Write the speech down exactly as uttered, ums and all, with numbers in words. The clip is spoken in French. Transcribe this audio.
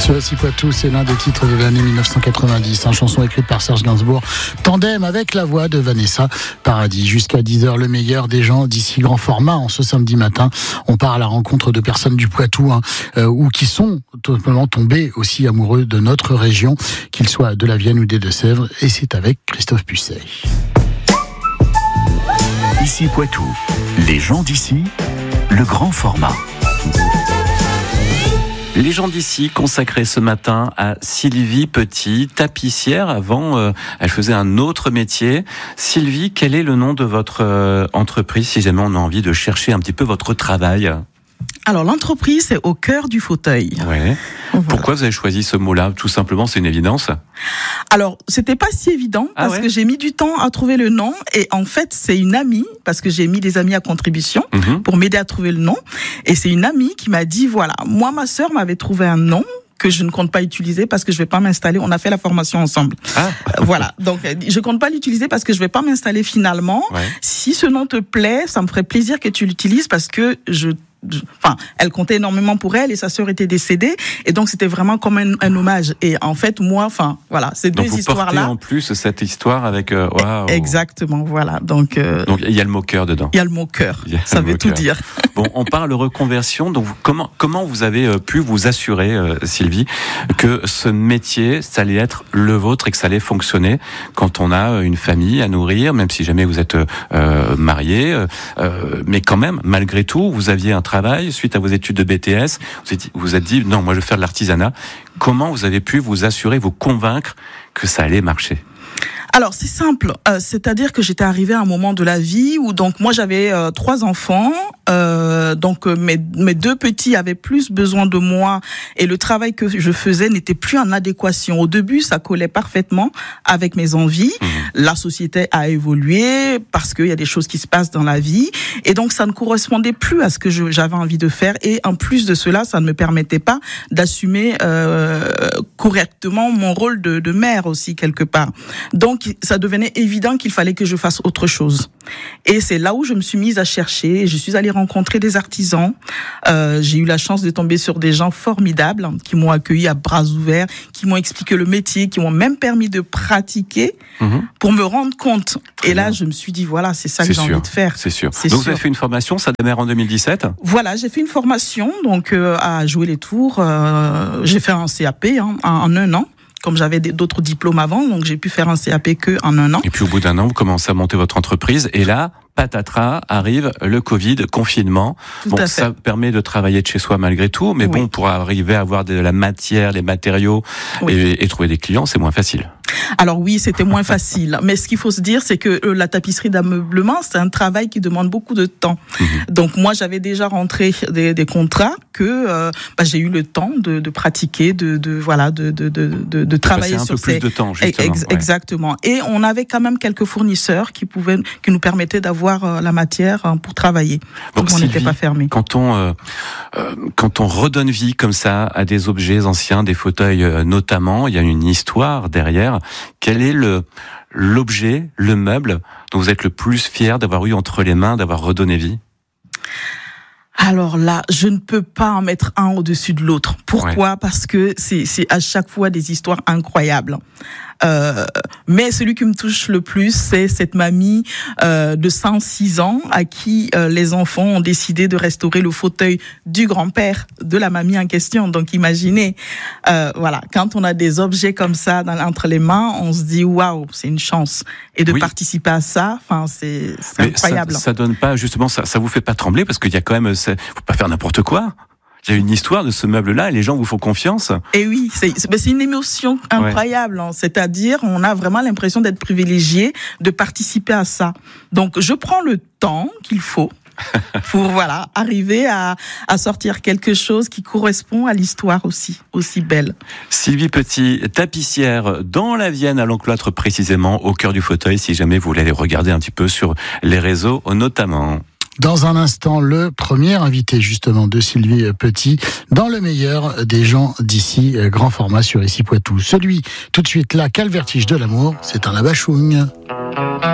Sur Ici Poitou, c'est l'un des titres de l'année dix-neuf cent quatre-vingt-dix, une chanson écrite par Serge Gainsbourg, tandem avec la voix de Vanessa Paradis. Jusqu'à dix heures, le meilleur des gens d'ici grand format. En ce samedi matin, on part à la rencontre de personnes du Poitou, hein, euh, ou qui sont totalement tombés aussi amoureux de notre région, qu'ils soient de la Vienne ou des Deux-Sèvres. Et c'est avec Christophe Pucet. Ici Poitou, les gens d'ici, le grand format. Les gens d'ici consacrés ce matin à Sylvie Petit, tapissière. Avant, euh, elle faisait un autre métier. Sylvie, quel est le nom de votre euh, entreprise, si jamais on a envie de chercher un petit peu votre travail ? Alors, l'entreprise, c'est au cœur du fauteuil. Ouais. Voilà. Pourquoi vous avez choisi ce mot-là ? Tout simplement, c'est une évidence. Alors, c'était pas si évident, ah parce ouais. que j'ai mis du temps à trouver le nom, et en fait, c'est une amie, parce que j'ai mis des amis à contribution, mm-hmm. pour m'aider à trouver le nom, et c'est une amie qui m'a dit, voilà, moi, ma sœur m'avait trouvé un nom, que je ne compte pas utiliser parce que je vais pas m'installer. On a fait la formation ensemble. Ah. Voilà. Donc, je compte pas l'utiliser parce que je vais pas m'installer finalement. Ouais. Si ce nom te plaît, ça me ferait plaisir que tu l'utilises parce que je Enfin, elle comptait énormément pour elle et sa sœur était décédée et donc c'était vraiment comme un, un hommage. Et en fait, moi, enfin, voilà, ces deux histoires-là. Donc vous portez en plus cette histoire avec. Euh, wow. Exactement, voilà. Donc. Euh, donc il y a le mot cœur dedans. Il y a le mot cœur. Ça veut tout dire. Bon, on parle reconversion. Donc comment comment vous avez pu vous assurer, euh, Sylvie, que ce métier, ça allait être le vôtre et que ça allait fonctionner quand on a une famille à nourrir, même si jamais vous êtes euh, marié, euh, mais quand même, malgré tout, vous aviez un travail, suite à vos études de B T S, vous êtes, vous êtes dit, non, moi je veux faire de l'artisanat. Comment vous avez pu vous assurer, vous convaincre que ça allait marcher ? Alors c'est simple, euh, c'est-à-dire que j'étais arrivée à un moment de la vie où donc moi j'avais euh, trois enfants, euh, donc euh, mes mes deux petits avaient plus besoin de moi et le travail que je faisais n'était plus en adéquation. Au début ça collait parfaitement avec mes envies. Mmh. La société a évolué parce qu'il y a des choses qui se passent dans la vie et donc ça ne correspondait plus à ce que je, j'avais envie de faire et en plus de cela ça ne me permettait pas d'assumer euh, correctement mon rôle de, de mère aussi quelque part. Donc ça devenait évident qu'il fallait que je fasse autre chose. Et c'est là où je me suis mise à chercher. Je suis allée rencontrer des artisans. Euh, j'ai eu la chance de tomber sur des gens formidables qui m'ont accueilli à bras ouverts, qui m'ont expliqué le métier, qui m'ont même permis de pratiquer mmh. pour me rendre compte. Et là, je me suis dit, voilà, c'est ça que c'est j'ai sûr, envie de faire. C'est sûr. C'est donc sûr. Vous avez fait une formation, ça démarre en deux mille dix-sept ? Voilà, j'ai fait une formation donc euh, à jouer les tours. Euh, j'ai fait un C A P hein, en, en un an. Comme j'avais d'autres diplômes avant, donc j'ai pu faire un C A P que en un an. Et puis au bout d'un an, vous commencez à monter votre entreprise, et là, patatras, arrive le Covid, confinement. Tout bon, à ça fait. permet de travailler de chez soi malgré tout, mais oui. bon, pour arriver à avoir de la matière, les matériaux oui. et, et trouver des clients, c'est moins facile. Alors oui, c'était moins facile. Mais ce qu'il faut se dire, c'est que euh, la tapisserie d'ameublement, c'est un travail qui demande beaucoup de temps. Mmh. Donc moi, j'avais déjà rentré des, des contrats que euh, bah, j'ai eu le temps de, de pratiquer, de, de voilà, de, de, de, de, de travailler un sur peu ces. Plus de temps, justement. Ex- ouais. Exactement. Et on avait quand même quelques fournisseurs qui pouvaient, qui nous permettaient d'avoir euh, la matière euh, pour travailler. Donc, Donc on n'était pas fermé. Quand on euh, euh, quand on redonne vie comme ça à des objets anciens, des fauteuils euh, notamment, il y a une histoire derrière. Quel est le l'objet, le meuble dont vous êtes le plus fier d'avoir eu entre les mains, d'avoir redonné vie ? Alors là, je ne peux pas en mettre un au-dessus de l'autre. Pourquoi ? Ouais. Parce que c'est, c'est à chaque fois des histoires incroyables. Euh, mais celui qui me touche le plus, c'est cette mamie euh, de cent six ans à qui euh, les enfants ont décidé de restaurer le fauteuil du grand-père de la mamie en question. Donc imaginez, euh, voilà, quand on a des objets comme ça dans, entre les mains, on se dit waouh, c'est une chance. Et de oui. participer à ça, enfin c'est, c'est incroyable. Ça, ça donne pas justement, ça, ça vous fait pas trembler parce qu'il y a quand même, faut pas faire n'importe quoi. Il y a une histoire de ce meuble-là et les gens vous font confiance. Et oui, c'est, c'est une émotion incroyable. Ouais. Hein. C'est-à-dire, on a vraiment l'impression d'être privilégié de participer à ça. Donc, je prends le temps qu'il faut pour voilà arriver à, à sortir quelque chose qui correspond à l'histoire aussi, aussi belle. Sylvie Petit, tapissière dans la Vienne, à l'Encloître précisément, au cœur du fauteuil, si jamais vous voulez aller regarder un petit peu sur les réseaux notamment. Dans un instant, le premier invité justement de Sylvie Petit dans le meilleur des gens d'ici, grand format sur Ici Poitou. Celui tout de suite là, quel vertige de l'amour, c'est un abachoung.